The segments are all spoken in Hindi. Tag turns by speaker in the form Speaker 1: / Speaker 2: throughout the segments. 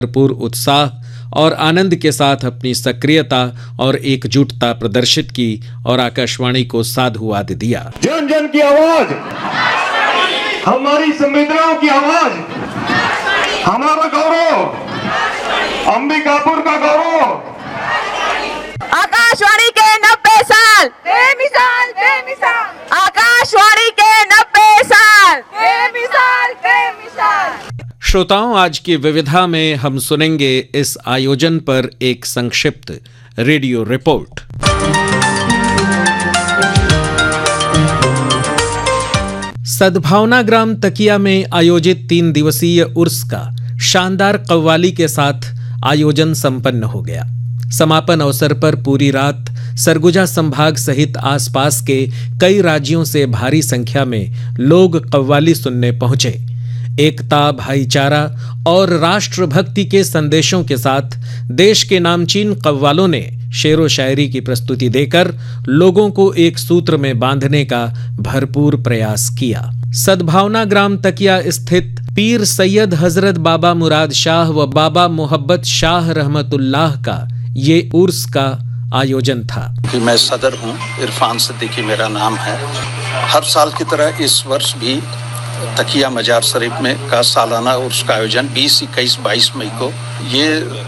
Speaker 1: भरपूर उत्साह और आनंद के साथ अपनी सक्रियता और एकजुटता प्रदर्शित की और आकाशवाणी को साधुवाद दिया।
Speaker 2: जन जन की आवाज, हमारी संवेदनाओं की आवाज, हमारा गौरव, अंबिकापुर का गौरव।
Speaker 3: आकाशवाणी के 90 साल बेमिसाल बेमिसाल, आकाशवाणी के 90 साल बेमिसाल बेमिसाल।
Speaker 1: श्रोताओं, आज की विविधा में हम सुनेंगे इस आयोजन पर एक संक्षिप्त रेडियो रिपोर्ट। सद्भावना ग्राम तकिया में आयोजित 3 दिवसीय उर्स का शानदार कव्वाली के साथ आयोजन संपन्न हो गया। समापन अवसर पर पूरी रात सरगुजा संभाग सहित आसपास के कई राज्यों से भारी संख्या में लोग कव्वाली सुनने पहुंचे। एकता, भाईचारा और राष्ट्रभक्ति के संदेशों के साथ देश के नामचीन कव्वालों ने शेरो शायरी की प्रस्तुति देकर लोगों को एक सूत्र में बांधने का भरपूर प्रयास किया। सद्भावना ग्राम तकिया स्थित पीर सैयद हजरत बाबा मुराद शाह व बाबा मोहब्बत शाह रहमतुल्लाह का ये उर्स का आयोजन था।
Speaker 4: कि मैं सदर हूँ, इरफान सिद्दीकी मेरा नाम है। हर साल की तरह इस वर्ष भी तकिया मजार शरीफ में का सालाना उर्स का आयोजन 20, 21, 22 मई को ये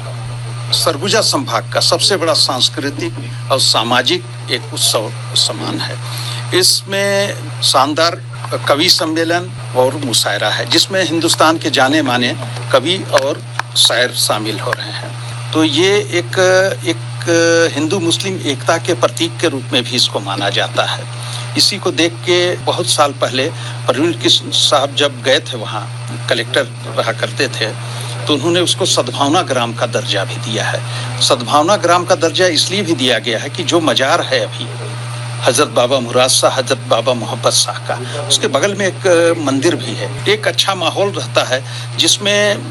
Speaker 4: सरगुजा संभाग का सबसे बड़ा सांस्कृतिक और सामाजिक एक उत्सव समान है। इसमें शानदार कवि सम्मेलन और मुशायरा है, जिसमें हिंदुस्तान के जाने माने कवि और शायर शामिल हो रहे हैं। तो ये एक हिंदू मुस्लिम एकता के प्रतीक के रूप में भी इसको माना जाता है। इसी को देख के बहुत साल पहले परवीन कृष्ण साहब जब गए थे, वहाँ कलेक्टर रहा करते थे, तो उन्होंने उसको सद्भावना ग्राम का दर्जा भी दिया है। सद्भावना ग्राम का दर्जा इसलिए भी दिया गया है कि जो मजार है अभी हजरत बाबा मुराद शाह, हजरत बाबा मोहब्बत शाह का, उसके बगल में एक मंदिर भी है। एक अच्छा माहौल रहता है जिसमें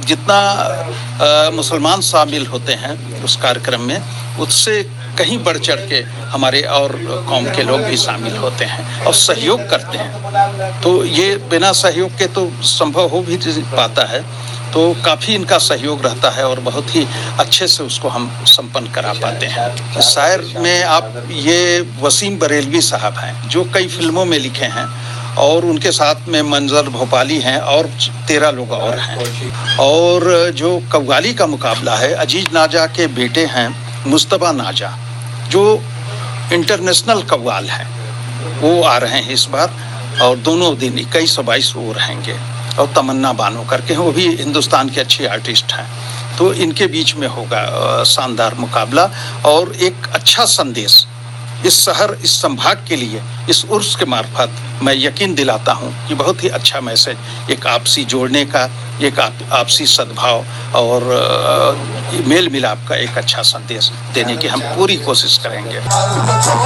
Speaker 4: जितना मुसलमान शामिल होते हैं उस कार्यक्रम में, उससे कहीं बढ़ चढ़ के हमारे और कौम के लोग भी शामिल होते हैं और सहयोग करते हैं। तो ये बिना सहयोग के तो संभव हो भी पाता है, तो काफ़ी इनका सहयोग रहता है और बहुत ही अच्छे से उसको हम संपन्न करा पाते हैं। शायर में आप ये वसीम बरेलवी साहब हैं, जो कई फिल्मों में लिखे हैं, और उनके साथ में मंजर भोपाली हैं और 13 लोग और हैं। और जो कव्वाली का मुकाबला है, अजीज नाजा के बेटे हैं मुस्तबा नाजा, जो इंटरनेशनल कव्वाल हैं, वो आ रहे हैं इस बार, और दोनों दिन 21 और 22 वो रहेंगे। और तमन्ना बानो करके हैं, वो भी हिंदुस्तान के अच्छे आर्टिस्ट हैं। तो इनके बीच में होगा शानदार मुकाबला और एक अच्छा संदेश इस शहर, इस संभाग के लिए इस उर्स के मार्फत मैं यकीन दिलाता हूँ कि बहुत ही अच्छा मैसेज, एक आपसी जोड़ने का, एक आपसी सद्भाव और मेल मिलाप का एक अच्छा संदेश देने की हम पूरी कोशिश करेंगे।